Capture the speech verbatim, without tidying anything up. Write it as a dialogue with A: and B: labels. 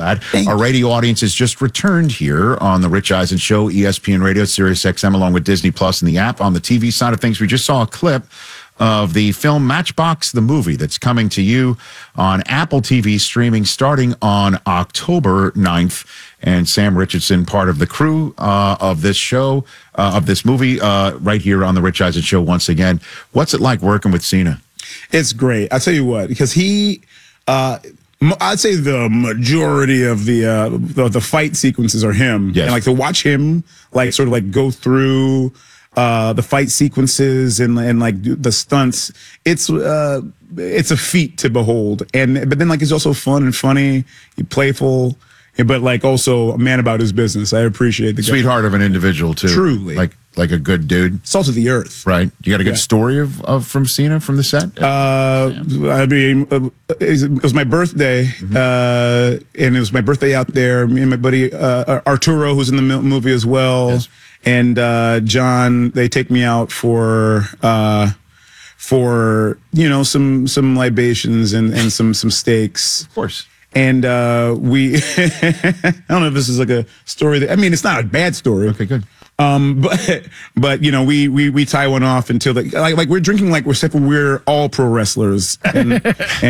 A: that.
B: Thank
A: Our radio audience has just returned here on the Rich Eisen Show, E S P N Radio, Sirius X M, along with Disney Plus and the app. On the T V side of things, we just saw a clip of the film Matchbox the Movie that's coming to you on Apple T V streaming starting on October ninth. And Sam Richardson, part of the crew uh, of this show, uh, of this movie, uh, right here on the Rich Eisen Show once again. What's it like working with Cena?
B: It's great. I'll tell you what, because he, uh, I'd say the majority of the, uh, the the fight sequences are him.
A: Yes.
B: And like to watch him like sort of like go through uh, the fight sequences and and like do the stunts, it's uh, it's a feat to behold. And but then like he's also fun and funny, he's playful. But like also a man about his business. I appreciate the guy.
A: Sweetheart of an individual too.
B: Truly.
A: Like like a good dude.
B: Salt of the earth.
A: Right. You got a good
B: Yeah.
A: story of, of from Cena from the set?
B: Uh, I mean, uh, it was my birthday,
A: Mm-hmm.
B: uh, and it was my birthday out there. Me and my buddy uh, Arturo, who's in the movie as well,
A: Yes.
B: and uh, John. They take me out for uh, for you know some some libations and, and some some steaks.
A: Of course.
B: And uh, we, I don't know if this is like a story that, I mean, it's not a bad story.
A: Okay, good.
B: Um, but, but, you know, we, we, we tie one off until the, like, like we're drinking like we're, we're all pro wrestlers. And, and